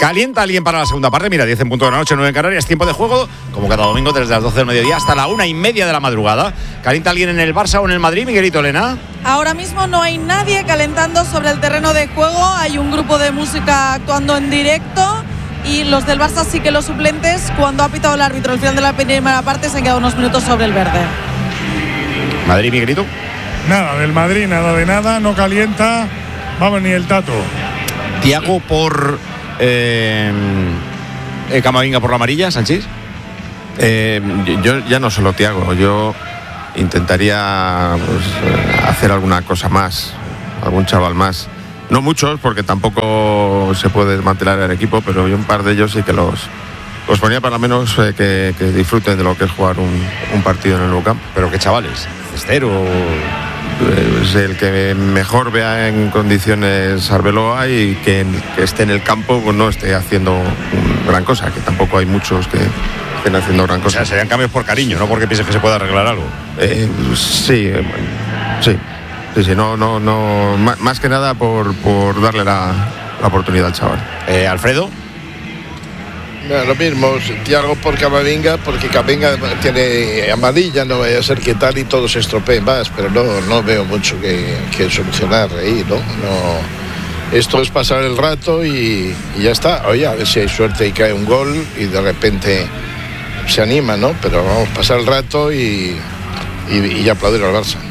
¿Calienta alguien para la segunda parte? Mira, 10 en punto de la noche, 9 en Canarias, tiempo de juego, como cada domingo desde las 12 del mediodía hasta la 1:30 de la madrugada. ¿Calienta alguien en el Barça o en el Madrid, Miguelito, Elena? Ahora mismo no hay nadie calentando sobre el terreno de juego, hay un grupo de música actuando en directo y los del Barça sí que los suplentes, cuando ha pitado el árbitro al final de la primera parte, se han quedado unos minutos sobre el verde. ¿Madrid, Miguelito? Nada del Madrid, nada de nada, no calienta, vamos, ni el tato. Thiago por Camavinga por la amarilla, Sánchez. Yo ya no solo Thiago, yo intentaría hacer alguna cosa más, algún chaval más. No muchos, porque tampoco se puede desmantelar el equipo, pero yo un par de ellos sí que los ponía para menos que disfruten de lo que es jugar un partido en el Nou Camp. ¿Pero qué chavales? ¿Cestero? Pues el que mejor vea en condiciones Arbeloa y que esté en el campo, pues no esté haciendo gran cosa, que tampoco hay muchos que estén haciendo gran cosa. O sea, serían cambios por cariño, no porque pienses que se pueda arreglar algo. Sí, no, más que nada por darle la oportunidad al chaval. Alfredo. Lo mismo, Thiago por Camavinga, porque Camavinga tiene amarilla, no vaya a ser que tal y todo se estropee más, pero no veo mucho que solucionar ahí, ¿no? Esto es pasar el rato y ya está. Oye, a ver si hay suerte y cae un gol y de repente se anima, ¿no? Pero vamos a pasar el rato y aplaudir al Barça.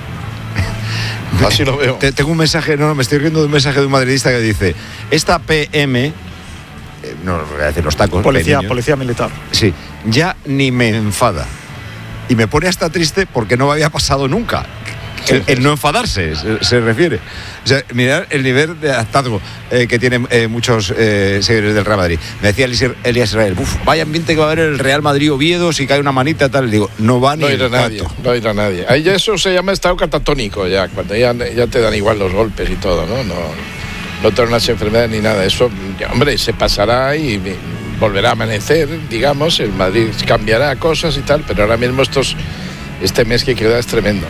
Así lo veo. Tengo un mensaje, me estoy riendo de un mensaje de un madridista que dice: esta PM, no voy a decir los tacos, policía militar. Sí, ya ni me enfada. Y me pone hasta triste porque no me había pasado nunca. El no enfadarse se refiere. O sea, mirad el nivel de hartazgo que tienen muchos seguidores del Real Madrid. Me decía Elías Israel: vaya ambiente que va a haber el Real Madrid Oviedo si cae una manita tal. Le digo, no va ni irá nadie, no irá nadie. Ahí ya eso se llama estado catatónico, ya cuando ya te dan igual los golpes y todo, no te dan unas enfermedades ni nada. Eso, hombre, se pasará y volverá a amanecer, digamos, el Madrid cambiará cosas y tal, pero ahora mismo este mes que queda es tremendo.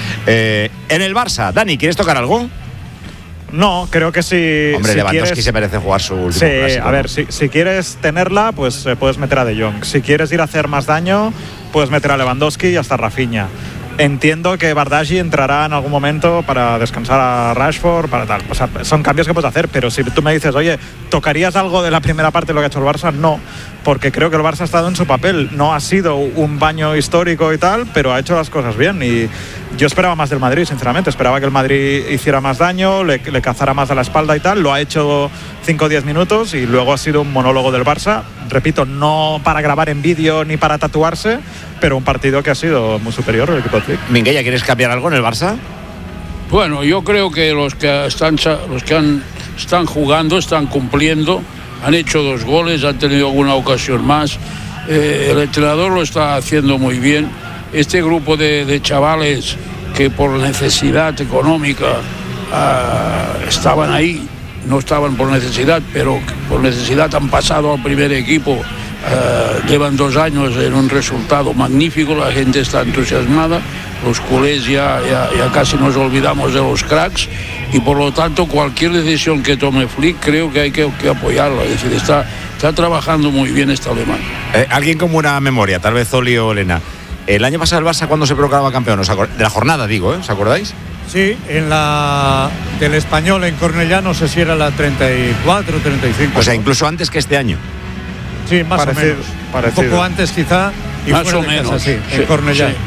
En el Barça, Dani, ¿quieres tocar algo? No, creo que sí. Hombre, Lewandowski se merece jugar su último clásico. A ver, si quieres tenerla, pues puedes meter a De Jong. Si quieres ir a hacer más daño, puedes meter a Lewandowski y hasta Rafinha. Entiendo que Bardghji entrará en algún momento para descansar a Rashford, para tal. O sea, son cambios que puedes hacer, pero si tú me dices, oye, ¿tocarías algo de la primera parte de lo que ha hecho el Barça? No, porque creo que el Barça ha estado en su papel. No ha sido un baño histórico y tal, pero ha hecho las cosas bien. Y yo esperaba más del Madrid, sinceramente. Esperaba que el Madrid hiciera más daño, le cazara más a la espalda y tal. Lo ha hecho 5 o 10 minutos y luego ha sido un monólogo del Barça. Repito, no para grabar en vídeo ni para tatuarse, pero un partido que ha sido muy superior al equipo de Flick. Minguella, ¿quieres cambiar algo en el Barça? Bueno, yo creo que los que están jugando, están cumpliendo, han hecho 2 goles, han tenido alguna ocasión más. El entrenador lo está haciendo muy bien. Este grupo de chavales que por necesidad económica estaban ahí, no estaban por necesidad, pero por necesidad han pasado al primer equipo. Llevan 2 años en un resultado magnífico, la gente está entusiasmada, los culés ya casi nos olvidamos de los cracks y por lo tanto cualquier decisión que tome Flick creo que hay que apoyarlo, es decir, está trabajando muy bien este alemán. Alguien con buena memoria, tal vez Oli o Elena, el año pasado el Barça cuando se proclamaba campeón, de la jornada digo, ¿os acordáis? Sí, en la del Español en Cornellá, no sé si era la 34 o 35. O sea, incluso antes que este año. Sí, más o menos. Un poco antes quizá. Y más o menos. Casa, sí, en Cornellá. Sí.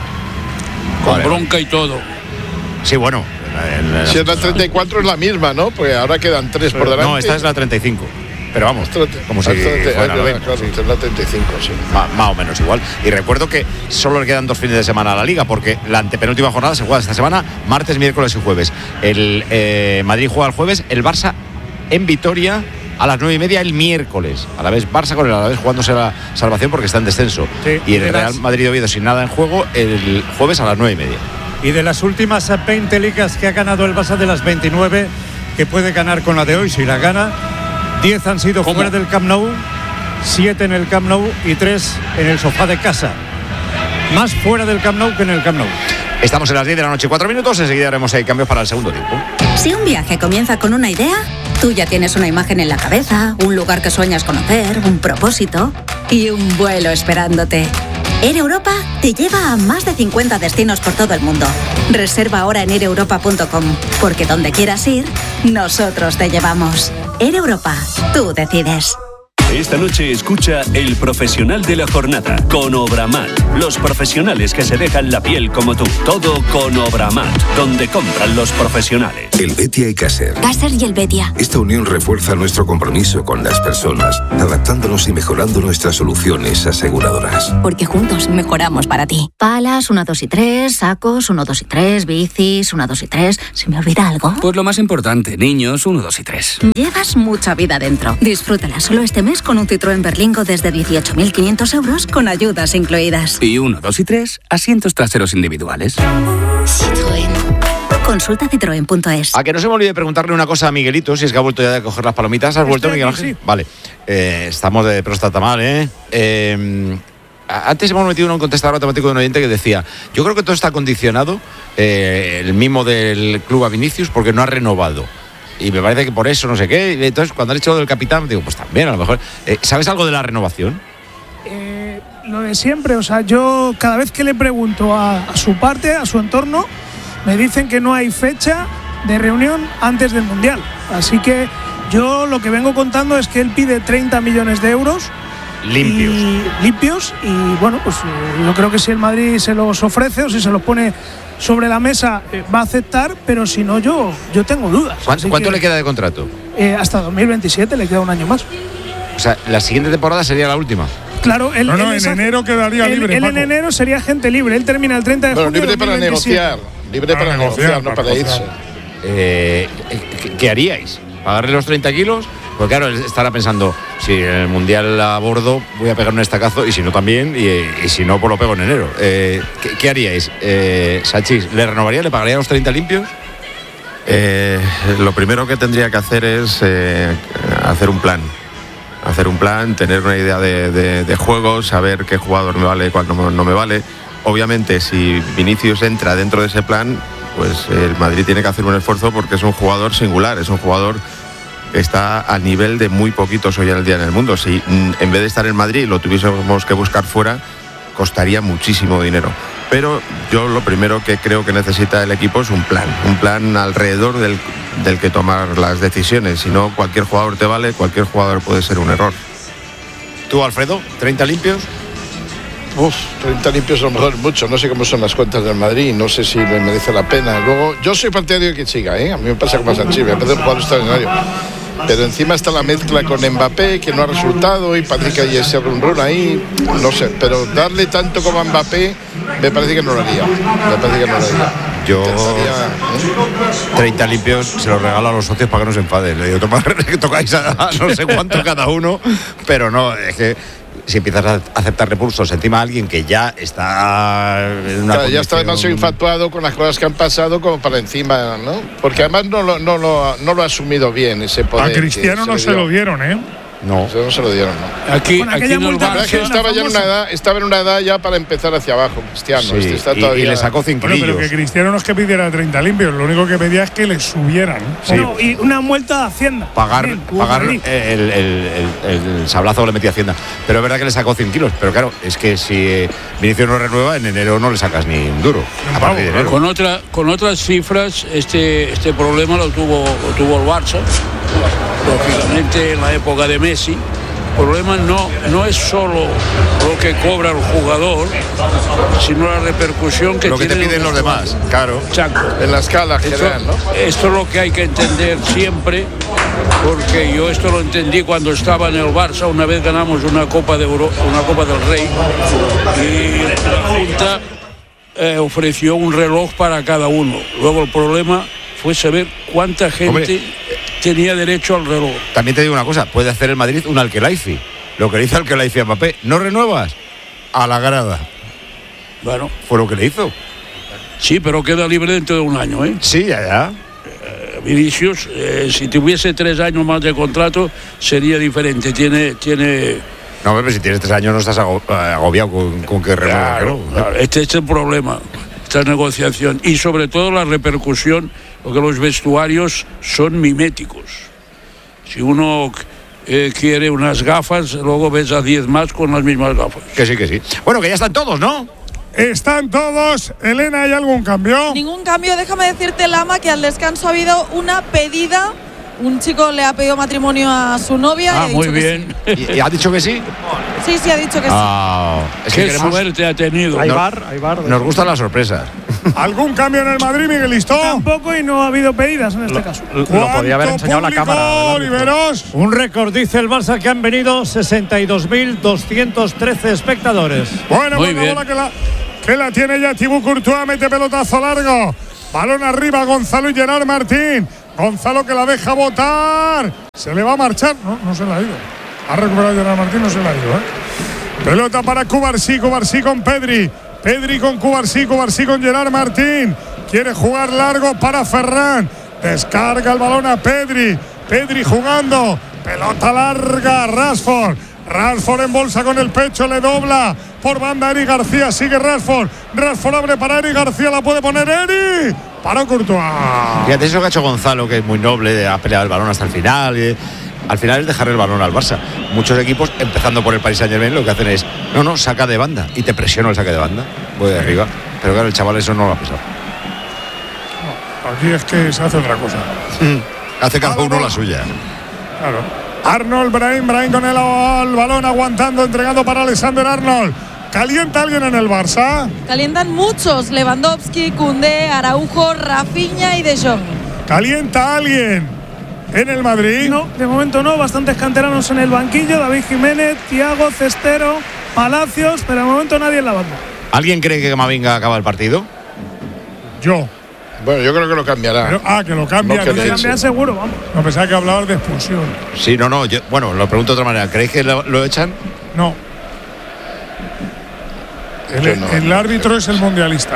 Con bronca y todo. Sí, bueno. Si es la 34 es la misma, ¿no? Porque ahora quedan 3 por delante. No, esta es la 35. Pero vamos, como si fuera claro, es la 35, sí. Más o menos igual. Y recuerdo que solo le quedan 2 fines de semana a la Liga, porque la antepenúltima jornada se juega esta semana, martes, miércoles y jueves. El Madrid juega el jueves, el Barça en Vitoria a las 9:30 el miércoles. A la vez Barça con el Alavés jugándose la salvación porque está en descenso. Sí, y el Real Madrid Oviedo sin nada en juego el jueves a las 9:30. Y de las últimas 20 ligas que ha ganado el Barça, de las 29 que puede ganar con la de hoy, si la gana, 10 han sido fuera del Camp Nou, 7 en el Camp Nou y 3 en el sofá de casa. Más fuera del Camp Nou que en el Camp Nou. Estamos en las 10 de la noche, 4 minutos. Enseguida haremos cambios para el segundo tiempo. Si un viaje comienza con una idea, Tú ya tienes una imagen en la cabeza, un lugar que sueñas conocer, un propósito y un vuelo esperándote. Air Europa te lleva a más de 50 destinos por todo el mundo. Reserva ahora en aireuropa.com, porque donde quieras ir, nosotros te llevamos. Air Europa, tú decides. Esta noche escucha El Profesional de la Jornada con Obramat. Los profesionales que se dejan la piel como tú. Todo con Obramat, donde compran los profesionales. El Betia y Caser. Caser y el Betia. Esta unión refuerza nuestro compromiso con las personas, adaptándonos y mejorando nuestras soluciones aseguradoras. Porque juntos mejoramos para ti. Palas, 1, 2 y 3, sacos, 1, 2 y 3, bicis, 1, 2 y 3. ¿Se me olvida algo? Pues lo más importante, niños, 1, 2 y 3. Llevas mucha vida dentro. Disfrútala solo este mes con un Citroën Berlingo desde 18.500 euros con ayudas incluidas. Y 1, 2 y 3, asientos traseros individuales. Citroën. Consulta citroen.es. A que no se me olvide preguntarle una cosa a Miguelito, si es que ha vuelto ya de coger las palomitas. ¿Has vuelto, Miguel Ángel? Sí. Vale. Estamos de próstata mal, antes hemos metido un contestador automático de un oyente que decía: yo creo que todo está condicionado, el mimo del club a Vinicius, porque no ha renovado. Y me parece que por eso no sé qué. Y entonces, cuando han hecho lo del capitán, digo, pues también, a lo mejor. ¿Sabes algo de la renovación? Lo de siempre, o sea, yo cada vez que le pregunto a su parte, a su entorno, me dicen que no hay fecha de reunión antes del Mundial. Así que yo lo que vengo contando es que él pide 30 millones de euros. Limpios. Y bueno, pues yo creo que si el Madrid se los ofrece o si se los pone sobre la mesa, va a aceptar, pero si no, yo tengo dudas. ¿Cuánto le queda de contrato? Hasta 2027, le queda un año más. O sea, la siguiente temporada sería la última. Claro, en enero quedaría libre. Él en enero sería agente libre. Él termina el 30 de junio. Libre para negociar. Libre para negociar, no para irse. ¿Qué haríais? ¿Pagarle los 30 kilos? Porque claro, él estará pensando, si en el Mundial abordo voy a pegar un estacazo, y si no también, y si no, pues lo pego en enero. ¿Qué haríais? Sachis, ¿le renovaría? ¿Le pagaría los 30 limpios? Lo primero que tendría que hacer es hacer un plan. Tener una idea de juego, saber qué jugador me vale y cuál no me vale. Obviamente, si Vinicius entra dentro de ese plan, pues el Madrid tiene que hacer un esfuerzo, porque es un jugador singular, es un jugador que está al nivel de muy poquitos hoy en el día en el mundo. Si en vez de estar en Madrid lo tuviésemos que buscar fuera, costaría muchísimo dinero. Pero yo lo primero que creo que necesita el equipo es un plan alrededor del que tomar las decisiones. Si no, cualquier jugador te vale, cualquier jugador puede ser un error. ¿Tú, Alfredo, 30 limpios? 30 limpios a lo mejor es mucho. No sé cómo son las cuentas del Madrid, no sé si me merece la pena. Luego, yo soy partidario de que siga, A mí me pasa como a Sanchi, me parece un jugador extraordinario. Pero encima está la mezcla con Mbappé, que no ha resultado, y parece que hay ese run ahí, no sé. Pero darle tanto como a Mbappé, me parece que no lo haría. Yo 30 limpios se los regalo a los socios para que no se enfaden. Le digo, tocáis a no sé cuánto cada uno, pero no, es que si empiezas a aceptar repulsos encima de alguien que ya está en una ya está demasiado infatuado con las cosas que han pasado como para encima, ¿no? Porque además no lo ha asumido bien ese poder. A Cristiano no se lo dieron, No se lo dieron, ¿no? Aquí en el Barça estaba en una edad ya para empezar hacia abajo, Cristiano. Sí, está todavía... y le sacó 5 kilos. Pero que Cristiano no es que pidiera 30 limpios, lo único que pedía es que le subieran. Sí. No, y una multa de Hacienda. Pagar el sablazo que le metía Hacienda. Pero es verdad que le sacó 100 kilos. Pero claro, es que si Vinicius no renueva, en enero no le sacas ni un duro. Con otras cifras, este problema lo tuvo el Barça. Lógicamente en la época de Messi. El problema no es solo lo que cobra el jugador, sino la repercusión que lo que te piden los demás, claro. Exacto. En la escala general, ¿no? Esto es lo que hay que entender siempre, porque yo esto lo entendí cuando estaba en el Barça. Una vez ganamos una Copa del Rey, y la Junta ofreció un reloj para cada uno. Luego el problema fue saber cuánta gente tenía derecho al reloj. También te digo una cosa, puede hacer el Madrid un Al-Khelaifi. Lo que le hizo Al-Khelaifi a Mbappé, ¿no renuevas? A la grada. Bueno. Fue lo que le hizo. Sí, pero queda libre dentro de un año, Sí, ya. Vinicius, si tuviese 3 años más de contrato, sería diferente. Tiene... No, pero si tienes 3 años no estás agobiado con que renueva. Claro. Este es el problema, esta negociación. Y sobre todo la repercusión, porque los vestuarios son miméticos. Si uno quiere unas gafas, luego ves a 10 más con las mismas gafas. Que sí, que sí. Bueno, que ya están todos, ¿no? Están todos. Elena, ¿hay algún cambio? Ningún cambio. Déjame decirte, Lama, que al descanso ha habido una pedida. Un chico le ha pedido matrimonio a su novia. Muy bien. Sí. ¿Y ha dicho que sí? Sí, ha dicho que sí. Es Qué suerte ha tenido. Hay bar. Nos gustan las sorpresas. ¿Algún cambio en el Madrid, Miguelito? Tampoco, y no ha habido pedidas en este caso. Lo podía haber enseñado la cámara. Oliveros? Un récord, dice el Barça, que han venido 62.213 espectadores. Bueno, Muy bien. bola que la tiene ya Thibaut Courtois, mete pelotazo largo. Balón arriba, Gonzalo y Gerard Martín. Gonzalo que la deja botar. Se le va a marchar. No se la ha ido. Ha recuperado Gerard Martín, no se la ha ido. Pelota para Cubarsí con Pedri. Pedri con Cubarsí con Gerard Martín. Quiere jugar largo para Ferran. Descarga el balón a Pedri. Pedri jugando. Pelota larga, Rashford en bolsa con el pecho, le dobla por banda Eric García, sigue Rashford abre para Eric García, la puede poner Eric, para Courtois. Fíjate, eso que ha hecho Gonzalo, que es muy noble, ha peleado el balón hasta el final. Al final es dejar el balón al Barça. Muchos equipos, empezando por el Paris Saint-Germain, lo que hacen es, saca de banda, y te presiono el saque de banda, voy de arriba. Pero claro, el chaval eso no lo ha pisado. Aquí es que se hace otra cosa. Hace cada uno la suya. Claro. Arnold, Brahim con el balón aguantando, entregando para Alexander Arnold. ¿Calienta alguien en el Barça? Calientan muchos. Lewandowski, Koundé, Araujo, Rafinha y De Jong. ¿Calienta alguien en el Madrid? No, de momento no. Bastantes canteranos en el banquillo. David Jiménez, Thiago, Cestero, Palacios, pero de momento nadie en la banda. ¿Alguien cree que Camavinga acaba el partido? Yo. Bueno, yo creo que lo cambiará. Que lo cambia. No, Lo cambian seguro, vamos. No, pensaba que hablabas de expulsión. Sí, lo pregunto de otra manera. ¿Creéis que lo echan? No. El árbitro es el mundialista,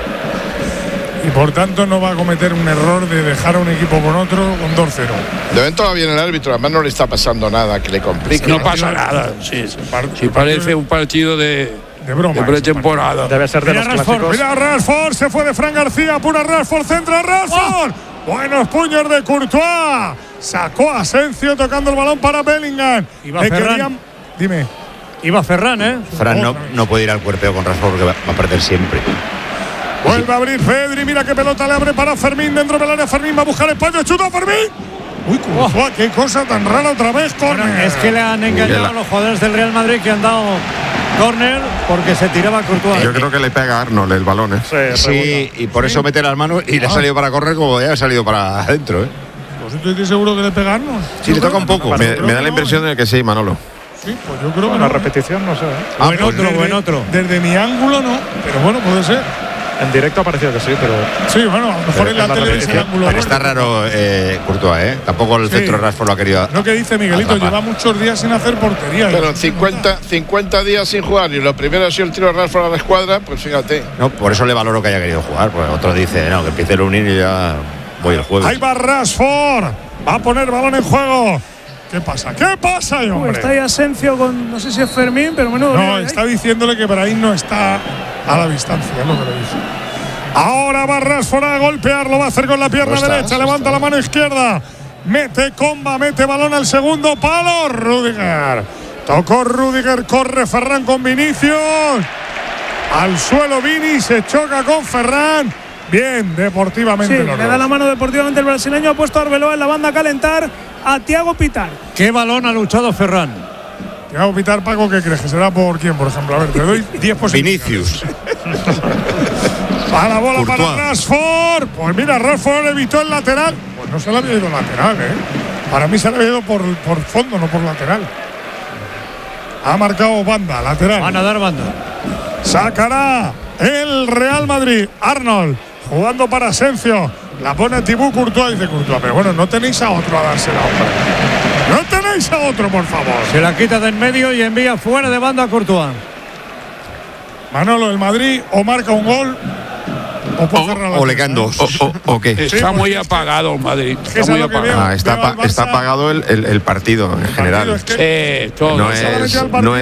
y por tanto no va a cometer un error de dejar a un equipo con otro con 2-0. De momento va bien el árbitro, además no le está pasando nada que le complique. No pasa nada. Sí. Parece un partido de broma. De pretemporada. Debe ser de los clásicos. Mira Rashford, se fue de Fran García, pura Rashford, centra Rashford. Buenos puños de Courtois. Sacó a Asensio tocando el balón para Bellingham. Iba Ferran. Dime. Iba Ferran, Ferran no puede ir al cuerpeo con Rashford porque va a perder siempre. Vuelve a abrir Pedri, mira qué pelota le abre para Fermín dentro del área. Fermín va a buscar espacio, chuta Fermín. Uy, Courtois, qué cosa tan rara otra vez, córner. Es que le han engañado a los jugadores del Real Madrid que han dado córner porque se tiraba Courtois. Yo creo que le pega a Arnold el balón, Sí, y por eso mete las manos y le ha salido para correr como ya ha salido para adentro, Pues estoy seguro que le pegarnos. Sí, le toca un poco. Me da la impresión de que sí, Manolo. Sí, pues yo creo que una repetición, no sé. Buen otro. Desde mi ángulo no, pero bueno, puede ser. En directo ha parecido que sí, pero. Sí, bueno, a lo mejor en la tele es el ángulo. Pero está raro Courtois, Tampoco el centro Rashford lo ha querido. Lo que dice Miguelito, lleva muchos días sin hacer portería. Pero 50 días sin jugar y lo primero ha sido el tiro de Rashford a la escuadra, pues fíjate. No, por eso le valoro que haya querido jugar, porque otro dice, que empiece el unir y ya voy el jueves. Ahí va Rashford, va a poner balón en juego. ¿Qué pasa, hombre? Está ahí Asensio con, no sé si es Fermín, pero menudo. No, está diciéndole que Brahim no está a la distancia, es lo que le dice. Ahora va Rashford a golpear, lo va a hacer con la pierna derecha, levanta la mano izquierda, mete comba, mete balón al segundo palo, Rüdiger. Tocó Rüdiger, corre Ferran con Vinicius. Al suelo Vini, se choca con Ferran. Bien, deportivamente. Sí, le da la mano deportivamente el brasileño, ha puesto a Arbeloa en la banda a calentar a Thiago Pitar. ¿Qué balón ha luchado Ferran? Thiago Pitar, Paco, ¿qué crees? ¿Que será por quién, por ejemplo? A ver, te doy 10 posibilidades. Vinicius. A la bola Courtois. para Rashford. Pues mira, Rashford evitó el lateral. Pues no se le había ido lateral, Para mí se le había ido por fondo, no por lateral. Ha marcado banda, lateral. Van a dar banda. Sacará el Real Madrid. Arnold jugando para Asensio. La pone Thibaut Courtois, dice Courtois. Pero bueno, no tenéis a otro a dársela, hombre. No tenéis a otro, por favor. Se la quita de en medio y envía fuera de banda a Courtois. Manolo, el Madrid o marca un gol o le caen dos. ¿O qué? Está muy apagado el Madrid. Está muy apagado. Está apagado el partido en general. Todo. No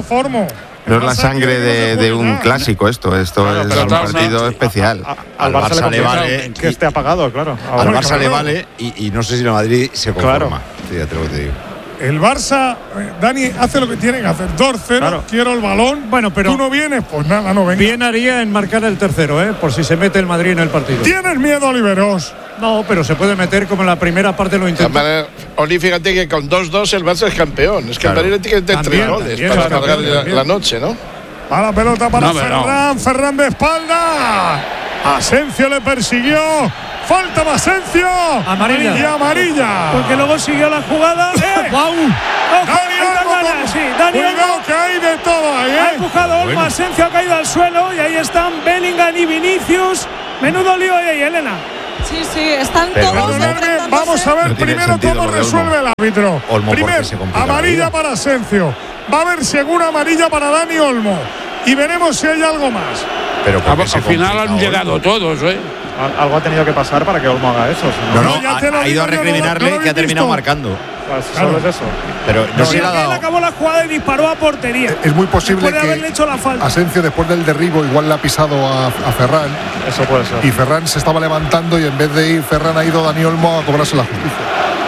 es la sangre de un clásico esto es un partido especial. Al Barça le vale que esté apagado, claro. Al Barça le vale y no sé si el Madrid se conforma. fíjate lo que te digo. El Barça, Dani, hace lo que tiene que hacer. 2-0, Claro. quiero el balón. Bueno, pero tú no vienes, pues nada, no venga. bien haría en marcar el tercero, por si se mete el Madrid en el partido. ¿Tienes miedo, Oliveros? No, pero se puede meter como en la primera parte lo intentó. Oli, fíjate que con 2-2 el Barça es campeón. Es que Claro. el Madrid tiene que meter 3 goles También, para claro, alargar también. la noche, ¿no? A la pelota para No, pero Ferran. Ferran de espalda. Asensio le persiguió. Falta de Asensio. Amarilla. Y amarilla. Porque luego siguió la jugada. ¡Guau! Dani Olmo, Sí, Dani cuidado Olmo que hay de todo ahí, ha empujado Olmo, Bueno. Asensio ha caído al suelo y ahí están Bellingham y Vinicius. Menudo lío ahí, Elena. Sí, están Pero todos Olmo- enfrentándose. Vamos a ver No tiene primero sentido cómo lo de resuelve el árbitro. Olmo, ¿por qué Primero, se complica la amarilla vida? para Asensio. Va a haber segura amarilla para Dani Olmo. Y veremos si hay algo más. Pero ¿por qué se Al final complica, han Olmo? llegado todos, Algo ha tenido que pasar para que Olmo haga eso. Si No, no, no, ya te lo ha ido a digo yo, recriminarle no lo que ha habéis terminado visto. marcando. pues solo es eso. Pero no se Sí, le ha él dado. acabó la jugada y disparó a portería. Es muy posible Después de haberle que hecho la falta. Asensio, después del derribo, igual le ha pisado a Ferran. Eso puede ser. Y Ferran se estaba levantando y en vez de ir Ferran ha ido Dani Olmo a cobrarse la justicia.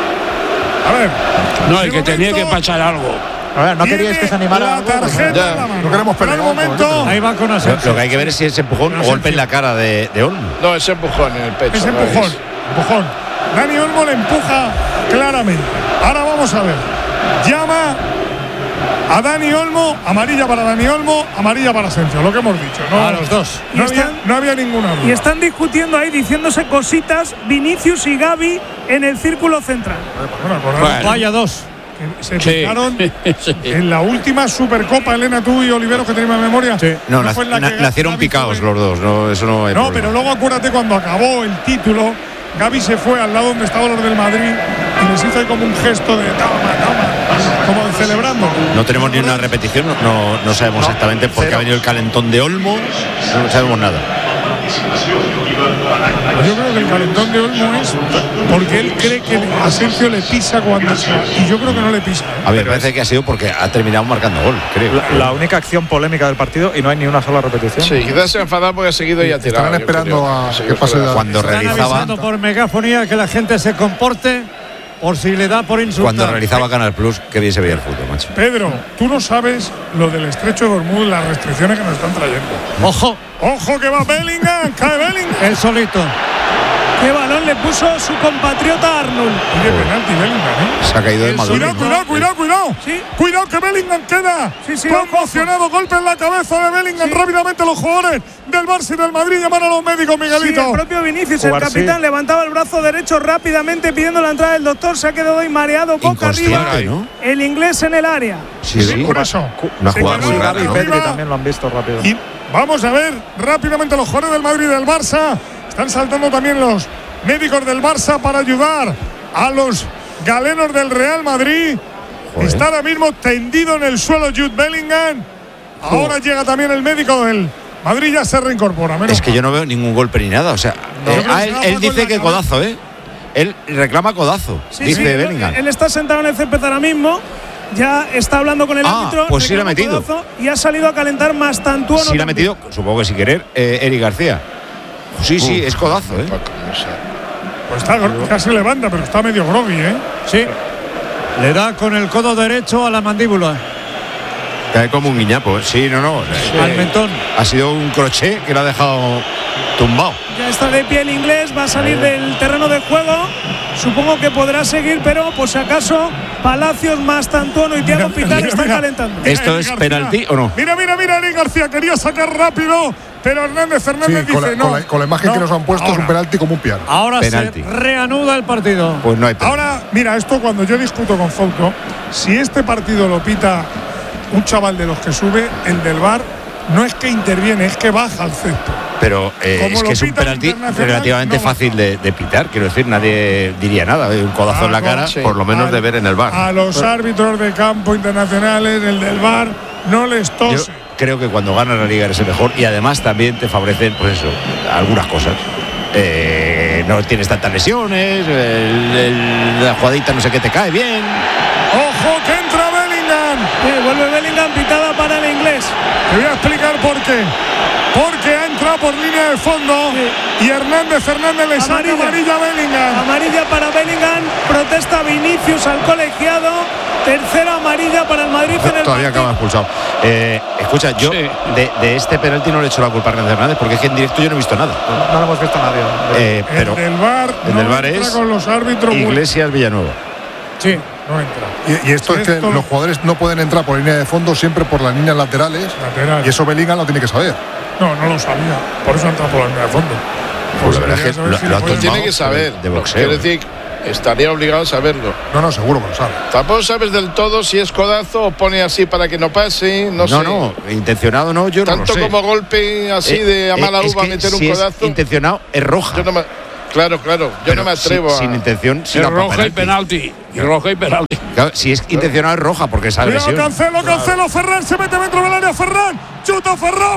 A ver. No, el de que tenía que momento, pasar algo. A ver, ¿no queríais que se animara la algo? Pues tarjeta en Ya. la mano. No queremos Pero pelear, al momento Ahí va con Lo Asensio. que hay que ver es si ese empujón o golpe en la cara de Olmo. No, ese empujón en el pecho. es ¿no empujón. es? Empujón. Dani Olmo le empuja claramente. Ahora vamos a ver. Llama a Dani Olmo. Amarilla para Dani Olmo. Amarilla para Asensio. Lo que hemos dicho. No, A los dos. No, Y están- no había ninguna duda. Y están discutiendo ahí, diciéndose cositas, Vinicius y Gavi en el círculo central. Bueno, acordaros Bueno. Vaya dos. que se Sí. picaron Sí. en la última Supercopa, Elena, tú y Oliveros, que tenemos en memoria. Sí. No, fue en la que nacieron Gavi picados fue- los dos. No, eso no hay No, problema. pero luego acuérdate cuando acabó el título, Gavi se fue al lado donde estaban los del Madrid y les hizo ahí como un gesto de toma, como de celebrando. No tenemos ni una repetición, no sabemos exactamente por qué ha venido el calentón de Olmo, no sabemos nada. Yo creo que el calentón de Olmo es porque él cree que Asensio le pisa cuando y yo creo que no le pisa. A ver, parece que ha sido porque ha terminado marcando gol, creo. La única acción polémica del partido y no hay ni una sola repetición. Sí, quizás se ha enfadado porque ha seguido y ha tirado. Estarán yo esperando creo. a Sí, que pase fuera. la- Cuando Están realizaba, avisando por megafonía que la gente se comporte por si le da por insultar. cuando realizaba Canal Plus, que bien se veía el fútbol, macho. Pedro, tú no sabes lo del estrecho de Hormuz, las restricciones que nos están trayendo. Ojo, Ojo que va Bellingham, cae Bellingham. él solito. ¿Qué balón le puso su compatriota Arnold? Oye, penalti Bellingham, Se ha caído de maduro. Cuidado. Sí. Cuidado que Bellingham queda. Sí, Conmocionado, golpe en la cabeza de Bellingham. Sí. Rápidamente los jugadores del Barça y del Madrid llaman a los médicos, Sí, Miguelito. el propio Vinicius, el Jugar, capitán, sí. levantaba el brazo derecho rápidamente pidiendo la entrada del doctor. Se ha quedado ahí mareado, boca arriba. Inconsciente, ¿no? El inglés en el área. Sí. Por eso. Una Se jugada quedó muy boca rara, Gavi y ¿no? Pedri arriba. también lo han visto rápido. Y vamos a ver rápidamente los jugadores del Madrid y del Barça. Están saltando también los médicos del Barça para ayudar a los galenos del Real Madrid. Joder. Está ahora mismo tendido en el suelo Jude Bellingham. Ahora llega también el médico del Madrid, ya se reincorpora. menos Es que yo no veo ningún golpe ni nada. O sea, No, yo creo que él se da con dice la que cabeza. codazo, ¿eh? Él reclama codazo, Sí, dice sí, Bellingham. él está sentado en el césped ahora mismo. Ya está hablando con el árbitro. pues sí le ha reclama metido. codazo Y ha salido a calentar más tantuono. Sí le ha metido, supongo que sin querer, Eric García. Sí, es codazo, ¿eh? No sé. Pues está, ya se levanta, pero está medio groggy, ¿eh? Sí. Le da con el codo derecho a la mandíbula, Cae como un guiñapo, ¿eh? Sí, no. al mentón. Ha sido un crochet que lo ha dejado tumbado. Ya está de pie el inglés, va a salir del terreno de juego. Supongo que podrá seguir, pero por si acaso, Palacios, más Tantuono y Thiago Pitán están calentando. ¿Esto es García. penalti o no? Mira, Eric García quería sacar rápido, pero Hernández Sí, dice no. con la imagen No, que nos han puesto es un ahora. penalti como un piano. Ahora Penalti. se reanuda el partido. Pues no hay penalti. Ahora, mira, esto cuando yo discuto con Foucault, si este partido lo pita un chaval de los que sube, el del VAR no es que interviene, es que baja al césped. Pero Como es lo que es un pita el penalti Internacional, relativamente no fácil de pitar. Quiero decir, nadie diría nada. Un codazo en la cara. sí. Por lo menos de ver en el bar. A los árbitros de campo internacionales, el del VAR, no les Yo tose. creo que cuando ganas la liga eres el mejor y además también te favorecen, pues eso, algunas cosas. No tienes tantas lesiones, la jugadita no sé qué te cae bien. ¡Ojo que entra Bellingham! Sí, vuelve Bellingham, pitada para el inglés. Te voy a explicar por qué. Porque ha entrado va por línea de fondo y Hernández le saca amarilla a Bellingham. Amarilla para Bellingham, protesta Vinicius al colegiado, tercera amarilla para el Madrid en el todavía acaba expulsado. Escucha, yo de este penalti no le he hecho la culpa a Hernández porque es que en directo yo no he visto nada. No lo hemos visto nadie. Pero el del VAR es con los árbitros Iglesias Villanueva. Sí, no entra. Y esto es que los jugadores no pueden entrar por línea de fondo, siempre por las líneas laterales. Y eso Bellingham lo tiene que saber. No lo sabía. Por eso entra por la línea de fondo. Pues la verdad es que lo tiene que saber. De boxeo. Quiere decir, estaría obligado a saberlo. No, seguro que lo sabe. Tampoco sabes del todo si es codazo o pone así para que no pase. No sé. No, intencionado no, yo tanto no lo sé. Tanto como golpe así de a mala uva meter un codazo. Es intencionado es roja. Yo no me, claro. Yo no me atrevo sin intención, sin roja y penalti. Y roja y penalti. Claro, si es intencional es roja porque es agresión. Cancelo, Ferran se mete dentro del área, Ferran, chuta Ferran,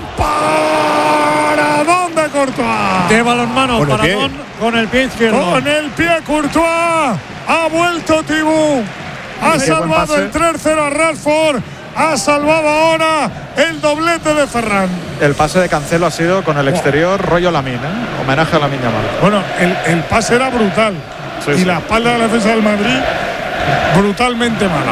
para dónde Courtois. De balonmano para con el pie izquierdo. Con el pie Courtois, ha vuelto Tibú, ha salvado el 3-0 a Rashford, ha salvado ahora el doblete de Ferran. El pase de Cancelo ha sido con el exterior rollo Lamine, homenaje a Lamine Yamal. Bueno, el pase era brutal y la espalda de la defensa del Madrid brutalmente mala.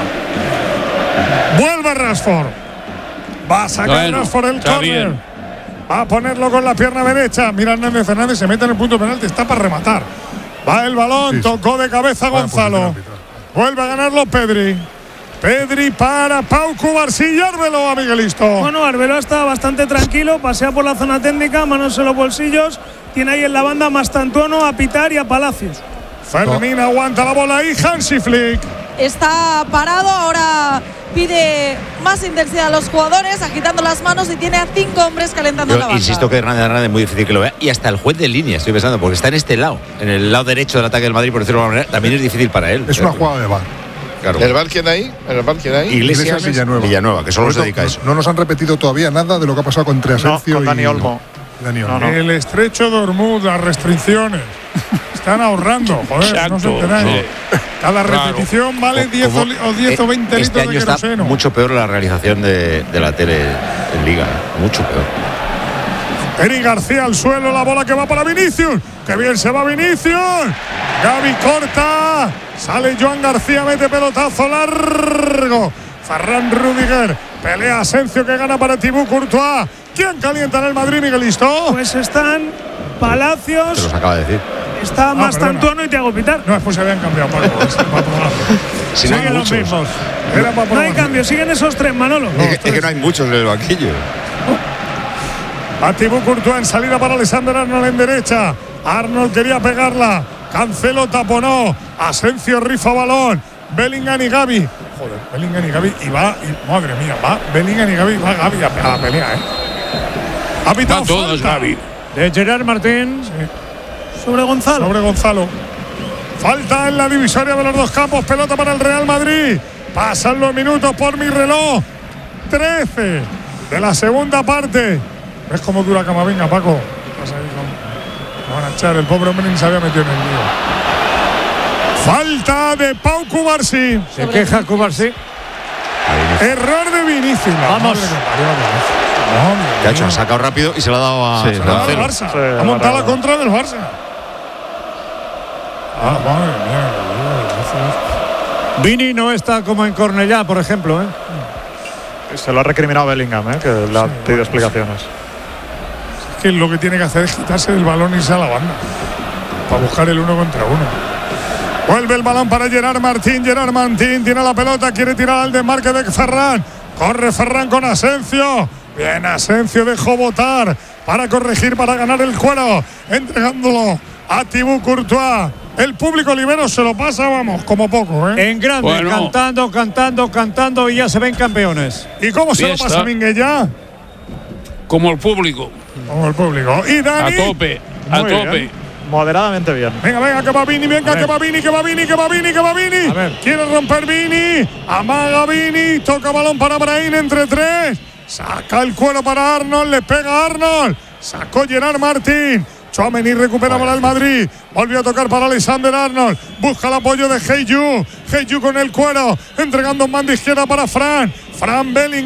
Vuelve Rashford. Va a sacar Rashford el córner. Va a ponerlo con la pierna derecha. Mira Hernández se mete en el punto penal. Está para rematar. Va el balón. Tocó de cabeza Gonzalo. Vuelve a ganarlo Pedri. Pedri para Pau Cubarsí y Arbeloa a Miguelisto. Bueno, Arbeloa está bastante tranquilo. Pasea por la zona técnica. Manos en los bolsillos. Tiene ahí en la banda a Mastantuono, a Pitar y a Palacios. Fermín aguanta la bola y Hansi Flick está parado, ahora pide más intensidad a los jugadores, agitando las manos y tiene a 5 hombres calentando la banda. Insisto que Hernández es muy difícil que lo vea y hasta el juez de línea estoy pensando porque está en este lado, en el lado derecho del ataque del Madrid, por decirlo de alguna manera, también es difícil para él. Es una jugada de VAR. Claro. ¿El VAR quién hay? Iglesias Villanueva, que solo se dedica a eso. No nos han repetido todavía nada de lo que ha pasado con Asencio con Dani Olmo. El estrecho de Hormuz, las restricciones. Están ahorrando, joder, no se enteráis. Cada repetición vale 10 o 20 este litros de año queroseno. Está mucho peor la realización de la tele en Liga, mucho peor. Eric García al suelo, la bola que va para Vinicius. ¡Qué bien se va Vinicius! Gavi corta. Sale Joan García, mete pelotazo largo. Ferran Rüdiger. Pelea Asencio que gana para Thibaut Courtois. ¿Quién calienta en el Madrid, Miguelisto? Pues están Palacios. Se los acaba de decir. Está Mastantuono y Thiago Pitar. No, después se habían cambiado. Si no hay muchos. No hay cambio, siguen esos 3, Manolo. Es que no hay muchos en el banquillo. A Thibaut Courtois en salida para Alexander Arnold en derecha. Arnold quería pegarla. Cancelo taponó. Asencio rifa balón. Bellingham y Gavi. Joder, Bellingham y Gavi. Y va, madre mía, va Bellingham y Gavi. Va Gavi a la pelea, Ha pitado todos Gavi. De Gerard Martín. Sí. Sobre Gonzalo. Falta en la divisoria de los dos campos. Pelota para el Real Madrid. Pasan los minutos por mi reloj. 13 de la segunda parte. ¿Ves cómo dura Camavinga, Paco? No van a echar. El pobre hombre ni se había metido en el lío. Falta de Pau Cubarsí. Se queja Cubarsí. Error de Vinicius. Vamos. ¿Qué ha hecho? Ha sacado rápido y se lo ha dado a Cancelo. Barça. Ha montado la contra del Barça. Madre mía. Vini no está como en Cornellá, por ejemplo. Se lo ha recriminado Bellingham, que le ha pedido explicaciones. Es que lo que tiene que hacer es quitarse del balón y irse a la banda para buscar el 1 contra 1. Vuelve el balón para Gerard Martín. Gerard Martín tiene la pelota, quiere tirar al desmarque de Ferran. Corre Ferran con Asencio. Bien, Asencio dejó botar para corregir, para ganar el cuero, entregándolo a Thibaut Courtois. El público libero se lo pasa, vamos, como poco, En grande, cantando y ya se ven campeones. ¿Y cómo se lo pasa Minguella? Como el público. Y Dani. A tope. Moderadamente bien. Venga, que va Vini, que va Vini. Quiere romper Vini. Amaga Vini. Toca balón para Brahim entre 3. Saca el cuero para Arnold. Le pega Arnold. Sacó Gerard Martín. Tchouaméni recupera para el Madrid. Volvió a tocar para Alexander Arnold. Busca el apoyo de Heyju con el cuero. Entregando en banda izquierda para Fran Bellingham.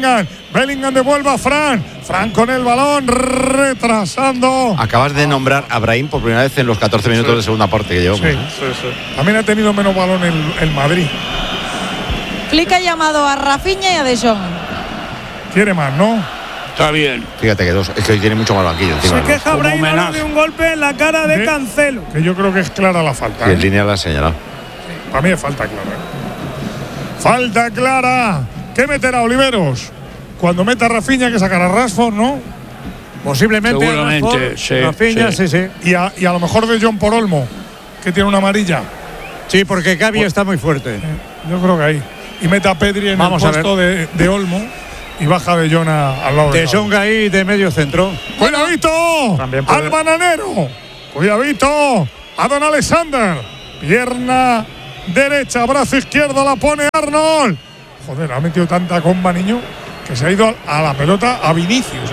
Bellingham devuelve a Fran. Fran con el balón, retrasando. Acabas de nombrar a Brahim por primera vez en los 14 minutos de segunda parte que llevamos. Sí. También ha tenido menos balón el Madrid. Flick ha llamado a Rafinha y a De Jong. Quiere más, ¿no? Está bien. Fíjate que es que hoy tiene mucho más banquillo. Se queja Brahim de un golpe en la cara de Cancelo. Que yo creo que es clara la falta. Sí, en línea la ha señalado. Para mí es falta clara. Falta clara. ¿Qué meterá Oliveros? Cuando meta a Rafinha, que sacará a Rashford, ¿no? Posiblemente. Seguramente, sí. Rafinha, sí. Y a lo mejor De Jong por Olmo, que tiene una amarilla. Sí, porque Gavi está muy fuerte. Yo creo que ahí. Y meta a Pedri en el puesto de Olmo y baja De Jong al lado de Jong ahí de medio centro. ¡Cuidadito! ¡Al bananero! ¡Cuidadito! A Don Alexander. Pierna derecha, brazo izquierdo, la pone Arnold. Joder, ha metido tanta comba, niño, que se ha ido a la pelota a Vinicius.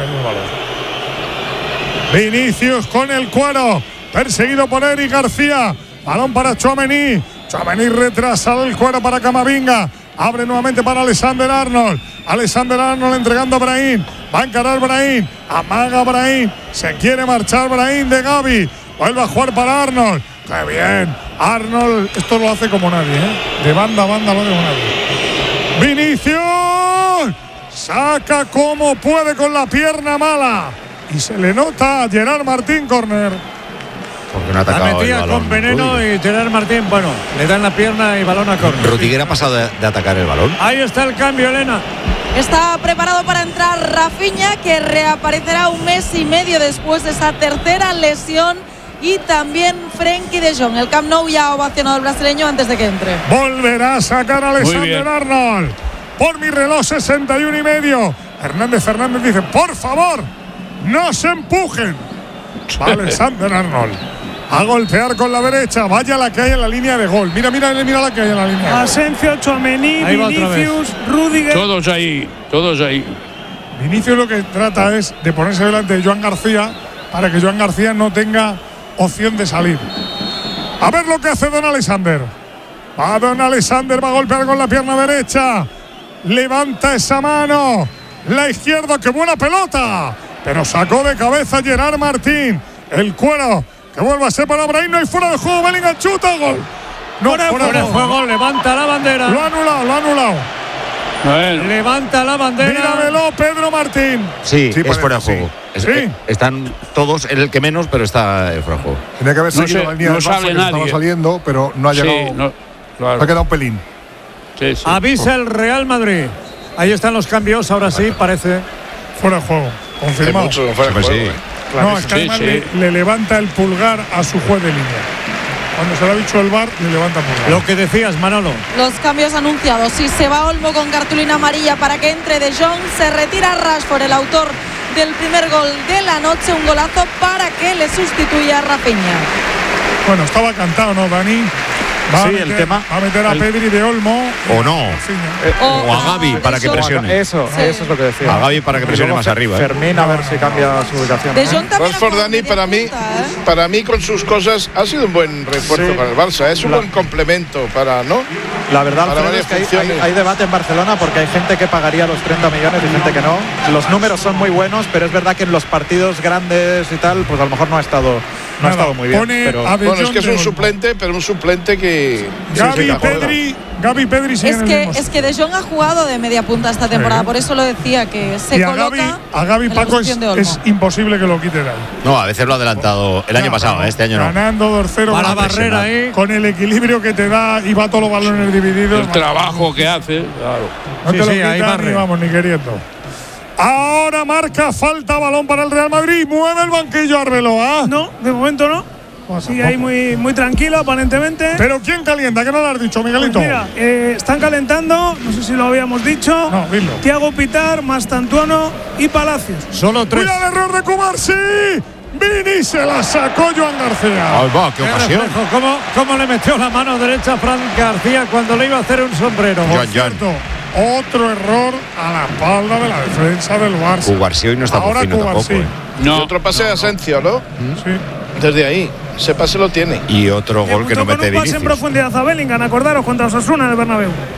Vinicius con el cuero, perseguido por Eric García. Balón para Tchouaméni. Tchouaméni retrasa el cuero para Camavinga. Abre nuevamente para Alexander Arnold. Alexander Arnold entregando a Brahim. Va a encarar Brahim. Amaga Brahim. Se quiere marchar Brahim de Gavi. Vuelve a jugar para Arnold. ¡Qué bien! Arnold, esto lo hace como nadie, ¿eh? De banda a banda lo hace como nadie. ¡Vinicius! Saca como puede con la pierna mala. Y se le nota a Gerard Martín, córner. Porque no ha atacado la metía el balón. con veneno y Gerard Martín, bueno, le dan la pierna y balón a córner. Rudiger ha pasado de atacar el balón. Ahí está el cambio, Elena. Está preparado para entrar Rafinha, que reaparecerá un mes y medio después de esa tercera lesión. Y también Frenkie de Jong. El Camp Nou ya ha ovacionado al brasileño antes de que entre. Volverá a sacar a Alexander Arnold. Por mi reloj, 61 y medio. Fernández dice, por favor, no se empujen. Va Alexander Arnold a golpear con la derecha. Vaya la que hay en la línea de gol. Mira la que hay en la línea de gol. Asensio, Tchouaméni, Vinicius, Rudiger. Todos ahí. Vinicius lo que trata es de ponerse delante de Joan García para que Joan García no tenga opción de salir. A ver lo que hace Don Alexander. Don Alexander va a golpear con la pierna derecha. Levanta esa mano. La izquierda, qué buena pelota. Pero sacó de cabeza Gerard Martín. El cuero que vuelve a ser para Brahim. No hay fuera de juego. Bellingham chuta, gol. No, fuera de juego. Levanta la bandera. Lo ha anulado. Levanta la bandera. Míramelo, Pedro Martín. Sí, es fuera de juego. Sí. Están todos, el que menos, pero está fuera de juego. Tenía que haber seguido la línea del Barça, que estaba saliendo, pero no ha llegado. Claro. Ha quedado un pelín. Sí. Avisa el Real Madrid. Ahí están los cambios, ahora sí, parece. Fuera de juego. Confirmado. No, es que además le levanta el pulgar a su juez de línea. Cuando se lo ha dicho el VAR, le levanta el pulgar. Lo que decías, Manolo. Los cambios anunciados. Si se va Olmo con cartulina amarilla para que entre De Jong, se retira Rashford, el autor del primer gol de la noche, un golazo para que le sustituya a Rafinha. Bueno, estaba cantado, ¿no, Dani? Va a meter a Pedri de Olmo. O no. O a Gavi para que presione. Eso es lo que decía. A Gavi para que presione más arriba. Fermín a ver si cambia su ubicación. Rashford, Dani, para mí con sus cosas ha sido un buen refuerzo para el Barça. Es un buen complemento para, ¿no? La verdad, para es que hay debate en Barcelona porque hay gente que pagaría los 30 millones y gente que no. Los números son muy buenos, pero es verdad que en los partidos grandes y tal, pues a lo mejor no ha estado muy bien. Pero bueno, es que es un suplente, pero un suplente que Gavi, Pedri es que De Jong ha jugado de media punta esta temporada, por eso lo decía, que se coloca a Gavi, Paco, es imposible que lo quite de ahí. No, a veces lo ha adelantado el año pasado, este año no. Ganando 2-0 para la barrera ahí, con el equilibrio que te da y va todos los balones divididos. El trabajo que hace, claro. No te lo quitan ni vamos, ni queriendo. Ahora marca falta, balón para el Real Madrid. Mueve el banquillo Arbeloa. No, de momento no. Sí, ahí muy tranquilo, aparentemente. ¿Pero quién calienta? ¿Qué no lo has dicho, Miguelito? Pues mira, están calentando, no sé si lo habíamos dicho. No, dilo. Thiago Pitar, Mastantuono y Palacios. Solo 3. ¡Cuidado el error de Cubarsí! Vini se la sacó Joan García. ¡Ay, va! ¡Qué ocasión! ¿Cómo le metió la mano derecha a Fran García cuando le iba a hacer un sombrero? Por cierto, otro error a la espalda de la defensa del Barça. Cubarsí hoy no está por fino tampoco. No. Y otro pase de Asensio, ¿no? Sí. Desde ahí. Ese pase lo tiene. Y otro gol que no mete Vinicius. Un pase en profundidad a Bellingham, acordaros, contra Osasuna en el Bernabéu.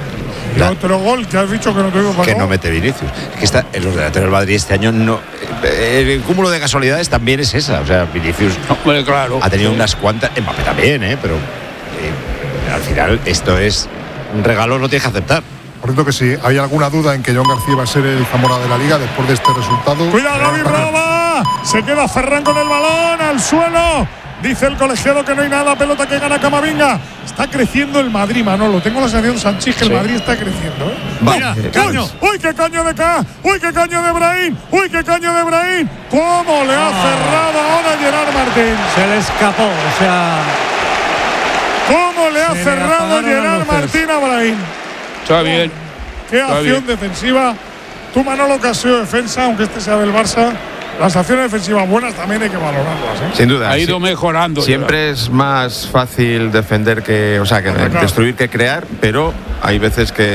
Y otro gol que has dicho que no te digo para que no mete Vinicius. Es que los delanteros del Madrid este año no. El cúmulo de casualidades también es esa. O sea, Vinicius claro, ha tenido unas cuantas. Mbappé también, pero al final esto es un regalo, lo tienes que aceptar. Por cierto que si hay alguna duda en que John García va a ser el Zamora de la Liga después de este resultado. ¡Cuidado, Gavi roba! Se queda Ferran con el balón al suelo. Dice el colegiado que no hay nada, pelota que gana Camavinga. Está creciendo el Madrid, Manolo. Tengo la sensación, Sanchís, que el Madrid está creciendo. Mira, caño. ¡Uy, qué caño de K! ¡Uy, qué caño de Brahim! ¡Uy, qué caño de Brahim! ¿Cómo le ha cerrado ahora Gerard Martín? Se le escapó, o sea. ¿Cómo le ha cerrado Gerard Martín a Brahim? Está bien. Qué acción defensiva. Tú, Manolo, que has sido defensa, aunque este sea del Barça. Las acciones defensivas buenas también hay que valorarlas, ¿eh? Sin duda. Ha ido mejorando. Siempre es más fácil defender que destruir que crear, pero hay veces que